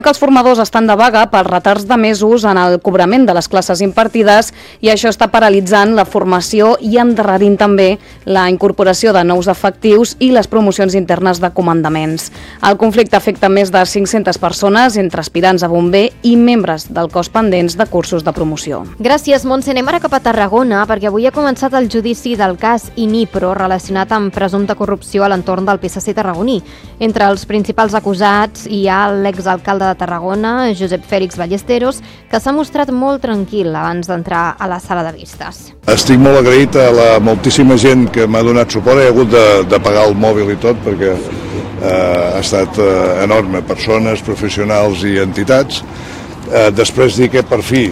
Que els formadors estan de vaga pels retards de mesos en el cobrament de les classes impartides i això està paralitzant la formació i endarrerint també la incorporació de nous efectius i les promocions internes de comandaments. El conflicte afecta més de 500 persones entre aspirants a bomber i membres del cos pendents de cursos de promoció. Gràcies, Montse. Anem ara cap a Tarragona perquè avui ha començat el judici del cas Inipro relacionat amb presumpta corrupció a l'entorn del PSC tarragoní. Entre els principals acusats hi ha l'exalcalde de Tarragona, Josep Fèlix Ballesteros, que s'ha mostrat molt tranquil abans d'entrar a la sala de vistes. Estic molt agraït a la moltíssima gent que m'ha donat suport. He hagut de pagar el mòbil i tot perquè ha estat enorme, persones, professionals i entitats. Després dir que per fi,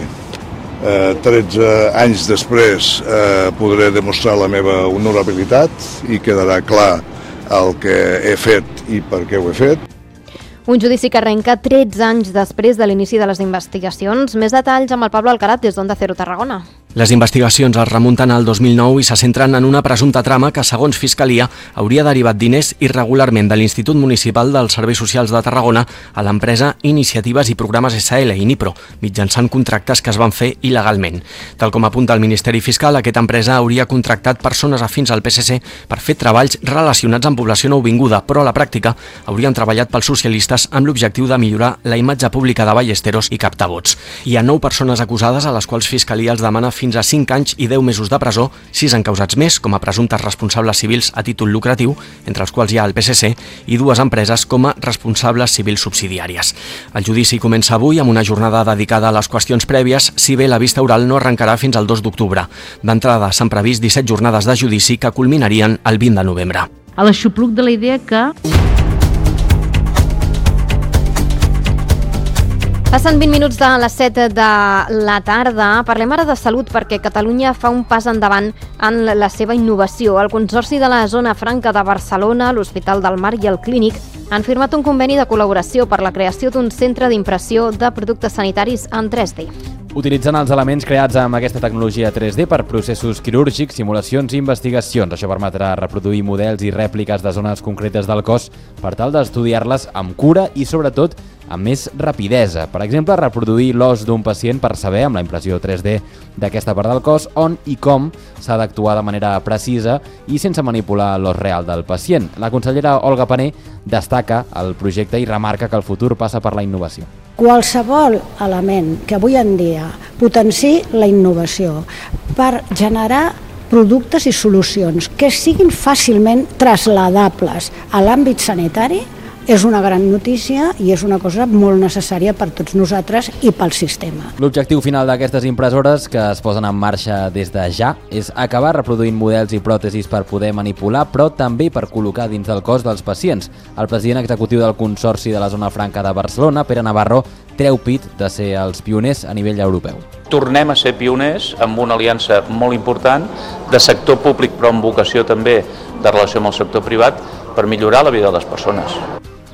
13 anys després, podré demostrar la meva honorabilitat i quedarà clar el que he fet i per què ho he fet. Un judici que arrenca 13 anys després de l'inici de les investigacions. Més detalls amb el Pablo Alcaraz des d'Onda Cero Tarragona. Les investigacions es remunten al 2009 i se centren en una presumpta trama que, segons Fiscalia, hauria derivat diners irregularment de l'Institut Municipal dels Serveis Socials de Tarragona a l'empresa Iniciatives i Programes SL, Inipro, mitjançant contractes que es van fer il·legalment. Tal com apunta el Ministeri Fiscal, aquesta empresa hauria contractat persones afins al PSC per fer treballs relacionats amb població nouvinguda, però a la pràctica haurien treballat pels socialistes amb l'objectiu de millorar la imatge pública de Ballesteros i captar vots. Hi ha 9 persones acusades a les quals Fiscalia els demana fins a 5 anys i 10 mesos de presó, 6 encausats més com a presumptes responsables civils a títol lucratiu, entre els quals hi ha el PSC, i 2 empreses com a responsables civils subsidiàries. El judici comença avui amb una jornada dedicada a les qüestions prèvies, si bé la vista oral no arrencarà fins al 2 d'octubre. D'entrada s'han previst 17 jornades de judici que culminarien el 20 de novembre. A l'aixopluc de la idea que... Passen 20 minuts de les 7 de la tarda. Parlem ara de salut perquè Catalunya fa un pas endavant en la seva innovació. El Consorci de la Zona Franca de Barcelona, l'Hospital del Mar i el Clínic han firmat un conveni de col·laboració per la creació d'un centre d'impressió de productes sanitaris en 3D. Utilitzant els elements creats amb aquesta tecnologia 3D per processos quirúrgics, simulacions i investigacions. Això permetrà reproduir models i rèpliques de zones concretes del cos per tal d'estudiar-les amb cura i, sobretot, amb més rapidesa. Per exemple, reproduir l'os d'un pacient per saber, amb la impressió 3D d'aquesta part del cos, on i com s'ha d'actuar de manera precisa i sense manipular l'os real del pacient. La consellera Olga Pané destaca el projecte i remarca que el futur passa per la innovació. Qualsevol element que avui en dia potenciï la innovació per generar productes i solucions que siguin fàcilment trasladables a l'àmbit sanitari és una gran notícia i és una cosa molt necessària per tots nosaltres i pel sistema. L'objectiu final d'aquestes impressores, que es posen en marxa des de ja, és acabar reproduint models i pròtesis per poder manipular, però també per col·locar dins del cos dels pacients. El president executiu del Consorci de la Zona Franca de Barcelona, Pere Navarro, treu pit de ser els pioners a nivell europeu. Tornem a ser pioners amb una aliança molt important de sector públic, però amb vocació també de relació amb el sector privat per millorar la vida de les persones.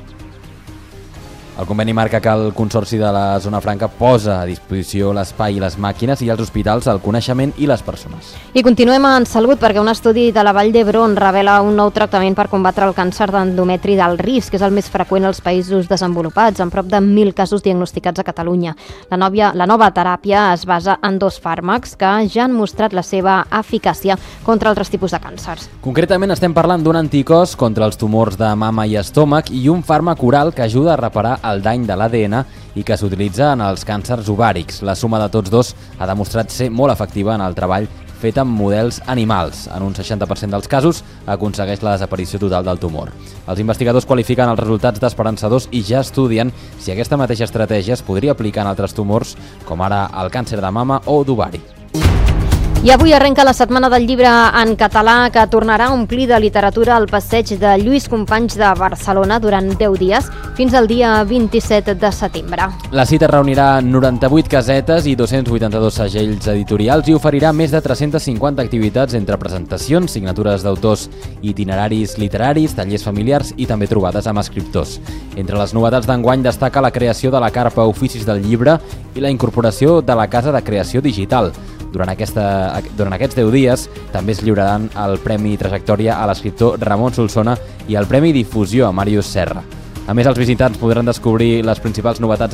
El conveni marca que el Consorci de la Zona Franca posa a disposició l'espai i les màquines i els hospitals el coneixement i les persones. I continuem en salut perquè un estudi de la Vall d'Hebron revela un nou tractament per combatre el càncer d'endometri d'alt risc, que és el més freqüent als països desenvolupats, amb prop de 1.000 casos diagnosticats a Catalunya. La nova teràpia es basa en 2 fàrmacs que ja han mostrat la seva eficàcia contra altres tipus de càncers. Concretament estem parlant d'un anticòs contra els tumors de mama i estómac i un fàrmac oral que ajuda a reparar el dany de l'ADN i que s'utilitza en els càncers ovàrics. La suma de tots dos ha demostrat ser molt efectiva en el treball fet amb models animals. En un 60% dels casos aconsegueix la desaparició total del tumor. Els investigadors qualifiquen els resultats d'esperançadors i ja estudien si aquesta mateixa estratègia es podria aplicar en altres tumors, com ara el càncer de mama o d'ovari. I avui arrenca la Setmana del Llibre en català, que tornarà a omplir de literatura el passeig de Lluís Companys de Barcelona durant 10 dies, fins al dia 27 de setembre. La cita reunirà 98 casetes i 282 segells editorials i oferirà més de 350 activitats entre presentacions, signatures d'autors, itineraris literaris, tallers familiars i també trobades amb escriptors. Entre les novetats d'enguany destaca la creació de la carpa Oficis del Llibre i la incorporació de la Casa de Creació Digital. Durant aquests 10 dies també es lliuraran el Premi Trajectòria a l'escriptor Ramon Solsona i el Premi Difusió a Màrius Serra. A més, els visitants podran descobrir les principals novetats